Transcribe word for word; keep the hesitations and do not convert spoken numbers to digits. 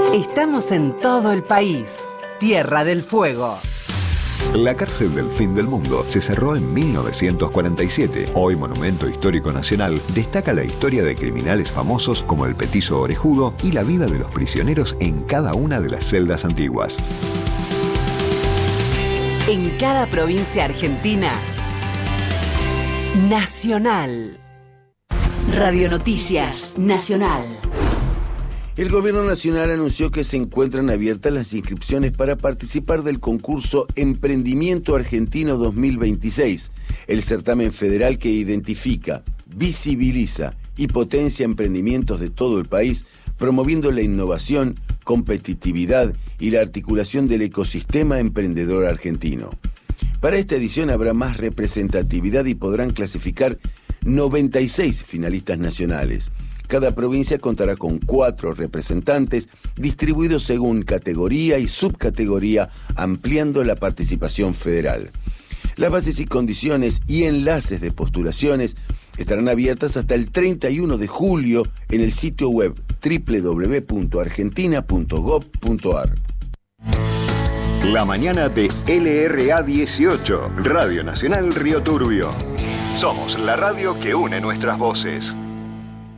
Estamos en todo el país. Tierra del Fuego. La cárcel del fin del mundo se cerró en mil novecientos cuarenta y siete. Hoy Monumento Histórico Nacional, destaca la historia de criminales famosos como el Petizo Orejudo y la vida de los prisioneros en cada una de las celdas antiguas. En cada provincia argentina, Nacional. Radio Noticias Nacional. El Gobierno Nacional anunció que se encuentran abiertas las inscripciones para participar del concurso Emprendimiento Argentino dos mil veintiséis, el certamen federal que identifica, visibiliza y potencia emprendimientos de todo el país, promoviendo la innovación, competitividad y la articulación del ecosistema emprendedor argentino. Para esta edición habrá más representatividad y podrán clasificar noventa y seis finalistas nacionales. Cada provincia contará con cuatro representantes distribuidos según categoría y subcategoría, ampliando la participación federal. Las bases y condiciones y enlaces de postulaciones estarán abiertas hasta el treinta y uno de julio en el sitio web doble u doble u doble u punto argentina punto gob punto ar. La mañana de L R A dieciocho, Radio Nacional Río Turbio. Somos la radio que une nuestras voces.